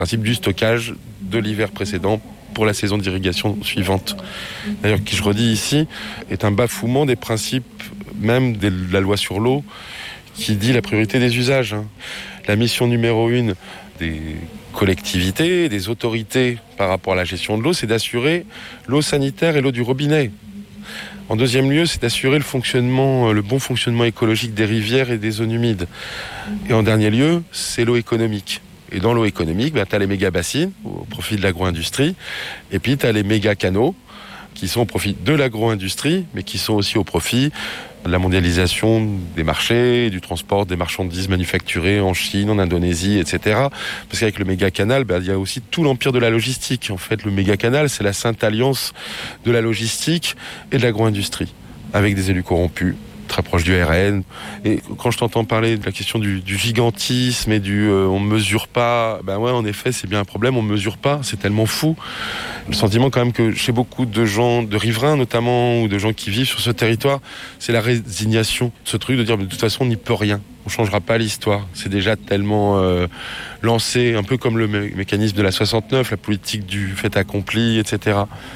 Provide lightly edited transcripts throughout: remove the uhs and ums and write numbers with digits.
Principe du stockage de l'hiver précédent pour la saison d'irrigation suivante. D'ailleurs, qui je redis ici, est un bafouement des principes même de la loi sur l'eau qui dit la priorité des usages. La mission numéro 1 des collectivités, des autorités par rapport à la gestion de l'eau, c'est d'assurer l'eau sanitaire et l'eau du robinet. En deuxième lieu, c'est d'assurer le bon fonctionnement écologique des rivières et des zones humides. Et en dernier lieu, c'est l'eau économique. Et dans l'eau économique, tu as les méga-bassines au profit de l'agro-industrie, et puis tu as les méga-canaux qui sont au profit de l'agro-industrie, mais qui sont aussi au profit de la mondialisation des marchés, du transport des marchandises manufacturées en Chine, en Indonésie, etc. Parce qu'avec le méga-canal, il y a aussi tout l'empire de la logistique. En fait, le méga-canal, c'est la sainte alliance de la logistique et de l'agro-industrie, avec des élus corrompus, très proche du RN. Et quand je t'entends parler de la question du gigantisme et on mesure pas, ouais, en effet, c'est bien un problème, on mesure pas, c'est tellement fou. Le sentiment quand même que chez beaucoup de gens, de riverains notamment, ou de gens qui vivent sur ce territoire, c'est la résignation, ce truc de dire de toute façon on n'y peut rien, on changera pas l'histoire. C'est déjà tellement lancé, un peu comme le mécanisme de la 69, la politique du fait accompli, etc.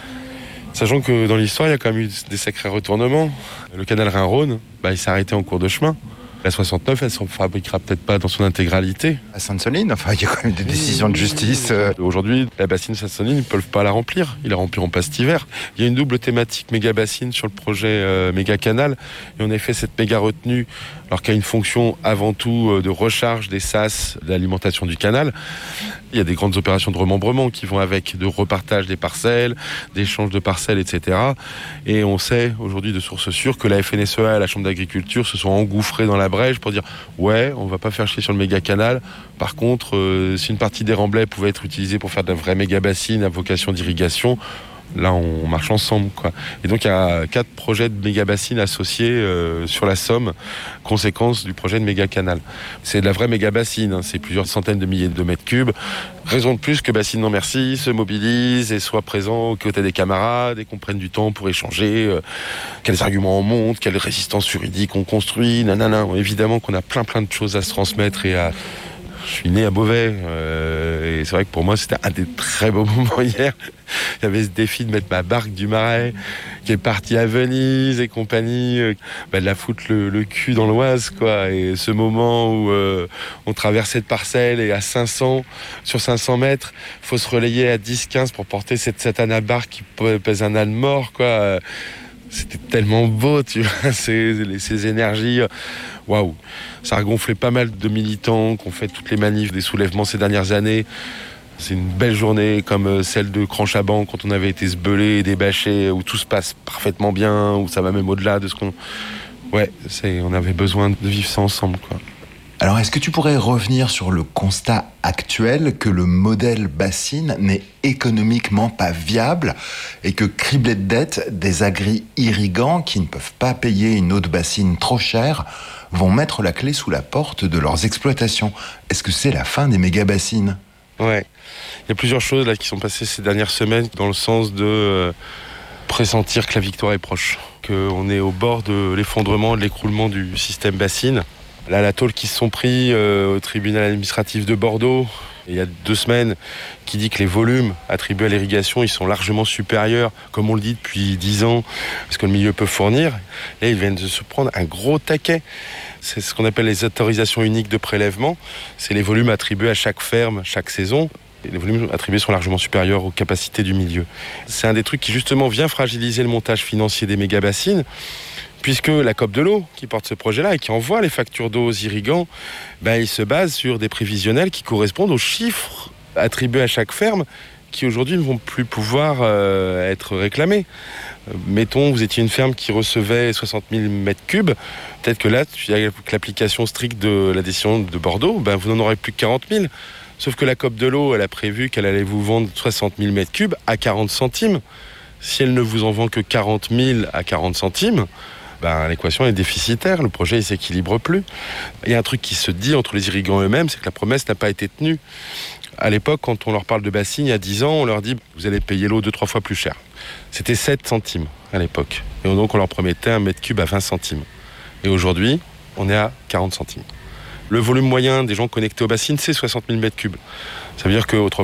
Sachant que dans l'histoire, il y a quand même eu des sacrés retournements. Le canal Rhin-Rhône, il s'est arrêté en cours de chemin. La 69, elle ne s'en fabriquera peut-être pas dans son intégralité. À Sainte-Soline, il y a quand même des décisions de justice. Aujourd'hui, la bassine Sainte-Soline, ils ne peuvent pas la remplir. Ils la rempliront pas cet hiver. Il y a une double thématique méga-bassine sur le projet méga-canal. Et en effet, cette méga-retenue, alors qu'il y a une fonction avant tout de recharge des sas, d'alimentation du canal, il y a des grandes opérations de remembrement qui vont avec, de repartage des parcelles, d'échange de parcelles, etc. Et on sait aujourd'hui de sources sûres que la FNSEA et la Chambre d'agriculture se sont engouffrés dans la brèche pour dire ouais, on va pas faire chier sur le méga canal. Par contre, si une partie des remblais pouvait être utilisée pour faire de vraies méga bassines à vocation d'irrigation, là on marche ensemble, quoi. Et donc il y a 4 projets de méga bassines associés sur la Somme, conséquence du projet de méga canal. C'est de la vraie méga bassine, c'est plusieurs centaines de milliers de mètres cubes. Raison de plus que Bassine Non Merci se mobilise et soit présent aux côtés des camarades et qu'on prenne du temps pour échanger quels arguments on monte, quelle résistance juridique on construit, nanana. Évidemment qu'on a plein de choses à se transmettre et à... Je suis né à Beauvais et c'est vrai que pour moi c'était un des très beaux moments hier. Il y avait ce défi de mettre ma barque du Marais qui est partie à Venise et compagnie, de la foutre le cul dans l'Oise, quoi. Et ce moment où on traverse cette parcelle et sur 500 mètres, il faut se relayer à 10-15 pour porter cette satanée barque qui pèse un âne mort, quoi. C'était tellement beau, tu vois, ces énergies. Waouh! Ça a gonflé pas mal de militants qui ont fait toutes les manifs des soulèvements ces dernières années. C'est une belle journée comme celle de Cranchaban quand on avait été sbeulé et débâché, où tout se passe parfaitement bien, où ça va même au-delà de ce qu'on... Ouais, on avait besoin de vivre ça ensemble, quoi. Alors, est-ce que tu pourrais revenir sur le constat actuel que le modèle bassine n'est économiquement pas viable et que, criblés de dettes, des agri-irrigants qui ne peuvent pas payer une eau de bassine trop chère vont mettre la clé sous la porte de leurs exploitations? Est-ce que c'est la fin des méga-bassines? Ouais, il y a plusieurs choses là qui sont passées ces dernières semaines dans le sens de pressentir que la victoire est proche, qu'on est au bord de l'effondrement, de l'écroulement du système bassine. Là, la tôle qui se sont pris au tribunal administratif de Bordeaux, il y a 2 semaines, qui dit que les volumes attribués à l'irrigation, ils sont largement supérieurs, comme on le dit depuis 10 ans, parce que le milieu peut fournir. Là, ils viennent de se prendre un gros taquet. C'est ce qu'on appelle les autorisations uniques de prélèvement. C'est les volumes attribués à chaque ferme, chaque saison. Et les volumes attribués sont largement supérieurs aux capacités du milieu. C'est un des trucs qui, justement, vient fragiliser le montage financier des méga-bassines, puisque la COP de l'eau, qui porte ce projet-là et qui envoie les factures d'eau aux irrigants, il se base sur des prévisionnels qui correspondent aux chiffres attribués à chaque ferme, qui aujourd'hui ne vont plus pouvoir être réclamés. Mettons, vous étiez une ferme qui recevait 60 000 mètres cubes, peut-être que là, avec l'application stricte de la décision de Bordeaux, vous n'en aurez plus que 40 000. Sauf que la COP de l'eau, elle a prévu qu'elle allait vous vendre 60 000 mètres cubes à 40 centimes. Si elle ne vous en vend que 40 000 à 40 centimes, l'équation est déficitaire, le projet ne s'équilibre plus. Il y a un truc qui se dit entre les irrigants eux-mêmes, c'est que la promesse n'a pas été tenue. À l'époque, quand on leur parle de bassines, il y a 10 ans, on leur dit vous allez payer l'eau 2-3 fois plus cher. C'était 7 centimes à l'époque. Et donc on leur promettait un mètre cube à 20 centimes. Et aujourd'hui, on est à 40 centimes. Le volume moyen des gens connectés aux bassines, c'est 60 000 mètres cubes. Ça veut dire que